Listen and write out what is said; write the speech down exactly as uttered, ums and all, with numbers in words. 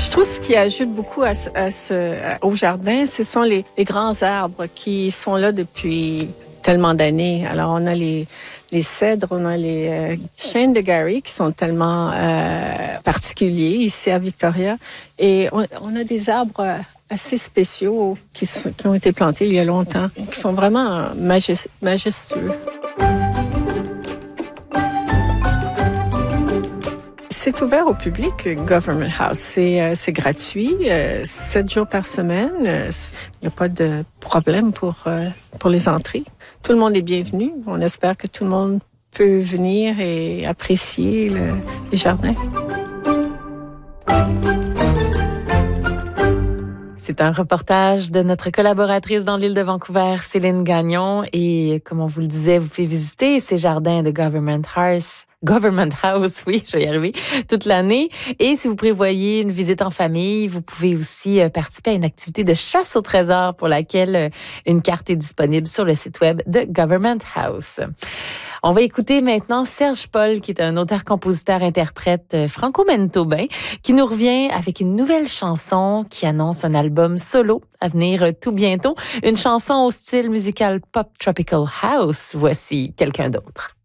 Je trouve ce qui ajoute beaucoup à ce, à ce, au jardin, ce sont les, les grands arbres qui sont là depuis tellement d'années. Alors, on a les, les cèdres, on a les euh, chênes de Gary qui sont tellement euh, particuliers ici à Victoria. Et on, on a des arbres assez spéciaux qui, sont, qui ont été plantés il y a longtemps, qui sont vraiment majest, majestueux. C'est ouvert au public, Government House. C'est, euh, c'est gratuit, euh, sept jours par semaine. Il euh, n'y a pas de problème pour, euh, pour les entrées. Tout le monde est bienvenu. On espère que tout le monde peut venir et apprécier le, les jardins. C'est un reportage de notre collaboratrice dans l'île de Vancouver, Céline Gagnon. Et comme on vous le disait, vous pouvez visiter ces jardins de Government House. Government House, oui, je vais y arriver, toute l'année. Et si vous prévoyez une visite en famille, vous pouvez aussi participer à une activité de chasse au trésor pour laquelle une carte est disponible sur le site web de Government House. On va écouter maintenant Serge Paul, qui est un auteur-compositeur-interprète franco-manitobain, qui nous revient avec une nouvelle chanson qui annonce un album solo à venir tout bientôt. Une chanson au style musical pop tropical house. Voici quelqu'un d'autre.